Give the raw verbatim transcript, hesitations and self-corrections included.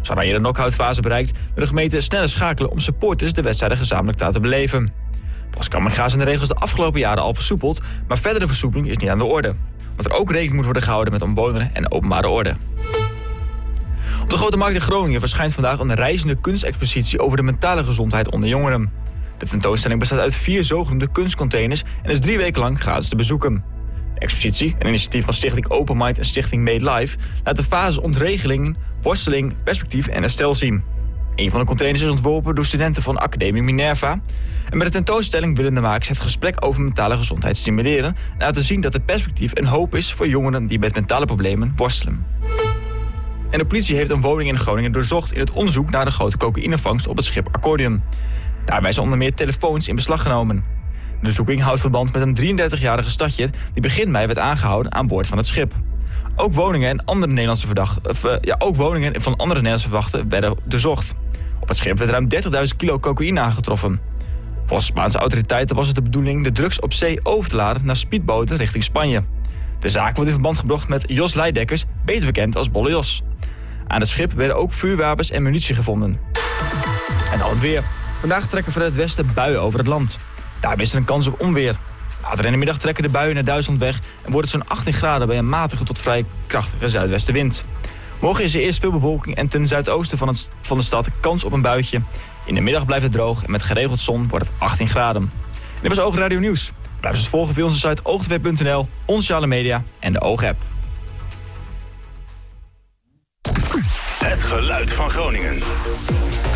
Zodra je de knock-outfase bereikt, wil de gemeente sneller schakelen om supporters de wedstrijden gezamenlijk te laten beleven. Volgens Kammerga zijn de regels de afgelopen jaren al versoepeld, maar verdere versoepeling is niet aan de orde. Omdat er ook rekening moet worden gehouden met omwonenden en openbare orde. Op de Grote Markt in Groningen verschijnt vandaag een reizende kunstexpositie over de mentale gezondheid onder jongeren. De tentoonstelling bestaat uit vier zogenoemde kunstcontainers en is drie weken lang gratis te bezoeken. De expositie, een initiatief van Stichting Open Mind en Stichting Made Life, laat de fases ontregeling, worsteling, perspectief en herstel zien. Een van de containers is ontworpen door studenten van Academie Minerva. En met de tentoonstelling willen de makers het gesprek over mentale gezondheid stimuleren en laten zien dat er perspectief en hoop is voor jongeren die met mentale problemen worstelen. En de politie heeft een woning in Groningen doorzocht in het onderzoek naar de grote cocaïnevangst op het schip Accordion. Daarbij zijn onder meer telefoons in beslag genomen. De onderzoeking houdt verband met een drieëndertigjarige stadjer die begin mei werd aangehouden aan boord van het schip. Ook woningen, en andere Nederlandse verdachten, of, uh, ja, ook woningen van andere Nederlandse verdachten werden doorzocht. Op het schip werd ruim dertigduizend kilo cocaïne aangetroffen. Volgens Spaanse autoriteiten was het de bedoeling de drugs op zee over te laden naar speedboten richting Spanje. De zaak wordt in verband gebracht met Jos Leidekkers, beter bekend als Bolle Jos. Aan het schip werden ook vuurwapens en munitie gevonden. En dan het weer. Vandaag trekken vanuit het westen buien over het land. Daarbij is er een kans op onweer. Later in de middag trekken de buien naar Duitsland weg en wordt het zo'n achttien graden bij een matige tot vrij krachtige zuidwestenwind. Morgen is er eerst veel bewolking en ten zuidoosten van, het, van de stad kans op een buitje. In de middag blijft het droog en met geregeld zon wordt het achttien graden. En dit was Oogradio Nieuws. Blijf ons volgen via onze site oogtv punt n l, onze sociale media en de Oog-app. Het geluid van Groningen.